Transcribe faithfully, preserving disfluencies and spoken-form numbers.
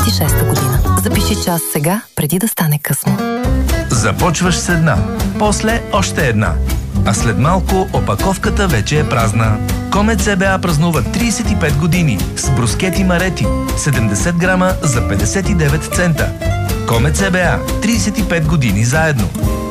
и шеста година. Запиши час сега, преди да стане късно. Започваш с една, после още една. А след малко опаковката вече е празна. Комет ЦБА празнува тридесет и пет години с брускети Марети. седемдесет грама за петдесет и девет цента. Комет ЦБА. тридесет и пет години заедно.